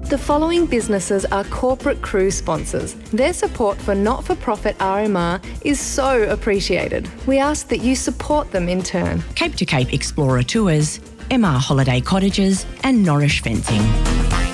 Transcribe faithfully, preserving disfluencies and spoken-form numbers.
The following businesses are corporate cruise sponsors. Their support for not-for-profit R M R is so appreciated. We ask that you support them in turn. Cape to Cape Explorer Tours, M R Holiday Cottages and Norrish Fencing.